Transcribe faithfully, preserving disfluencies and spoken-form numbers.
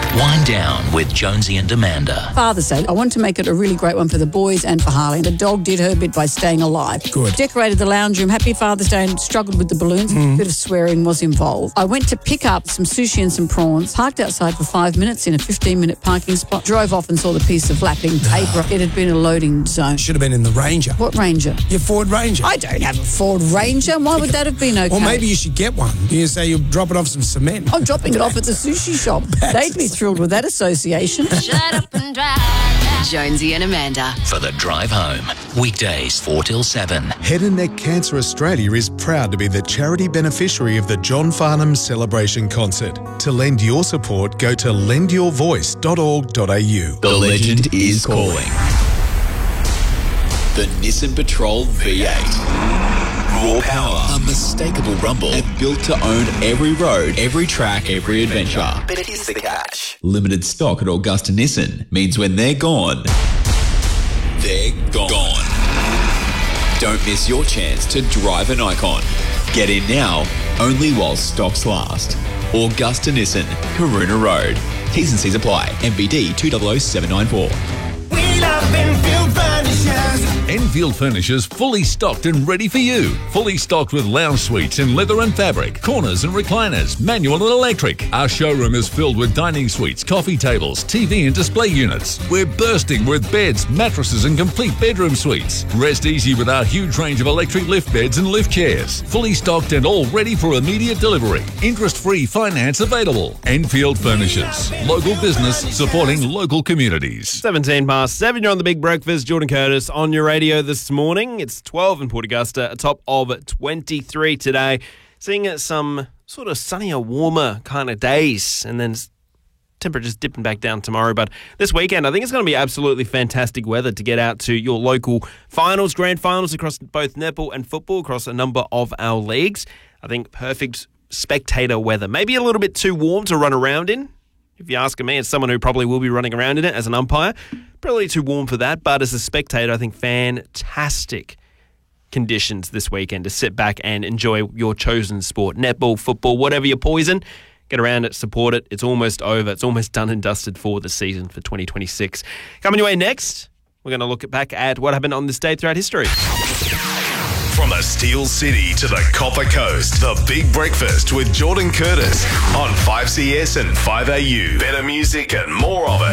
Wind down with Jonesy and Amanda. Father's Day, I wanted to make it a really great one for the boys and for Harley. The dog did her bit by staying alive. Good. Decorated the lounge room. Happy Father's Day, and struggled with the balloons. Mm. A bit of swearing was involved. I went to pick up some sushi and some prawns, parked outside for five minutes in a fifteen-minute parking spot, drove off and saw the piece of flapping paper. It had been a loading zone. Should have been in the Ranger. What Ranger? Your Ford Ranger. I don't have a Ford Ranger. Why would that have been okay? Or maybe you should get one. You say you're dropping off some cement. I'm dropping it off at the sushi shop. They'd be thrilled with that association. Shut up and drive. Jonesy and Amanda. For the drive home. Weekdays four till seven. Head and Neck Cancer Australia is proud to be the charity beneficiary of the John Farnham Celebration Concert. To lend your support, go to lend your voice dot org dot a u. The legend is calling. The Nissan Patrol V eight. Raw power, unmistakable rumble, and built to own every road, every track, every adventure. But here's the catch. Limited stock at Augusta Nissan means when they're gone, they're gone. Don't miss your chance to drive an icon. Get in now, only while stocks last. Augusta Nissan, Karuna Road. T's and C's apply. M B D two zero zero seven nine four. We love Enfield Furnishers. Enfield Furnishers fully stocked and ready for you. Fully stocked with lounge suites in leather and fabric, corners and recliners, manual and electric. Our showroom is filled with dining suites, coffee tables, T V and display units. We're bursting with beds, mattresses and complete bedroom suites. Rest easy with our huge range of electric lift beds and lift chairs. Fully stocked and all ready for immediate delivery. Interest-free finance available. Enfield Furnishers. Local business supporting local communities. seventeen past seven, you're on the Big Breakfast. Jordan Curtis on your radio this morning. It's twelve in Port Augusta, a top of twenty-three today. Seeing some sort of sunnier, warmer kind of days, and then temperatures dipping back down tomorrow. But this weekend, I think it's going to be absolutely fantastic weather to get out to your local finals, grand finals across both netball and football, across a number of our leagues. I think perfect spectator weather. Maybe a little bit too warm to run around in. If you're asking me, as someone who probably will be running around in it as an umpire, probably too warm for that. But as a spectator, I think fantastic conditions this weekend to sit back and enjoy your chosen sport. Netball, football, whatever your poison, get around it, support it. It's almost over. It's almost done and dusted for the season for twenty twenty-six. Coming your way next, we're going to look back at what happened on this day throughout history. From the Steel City to the Copper Coast, the Big Breakfast with Jordan Curtis on five C S and five A U. Better music and more of it.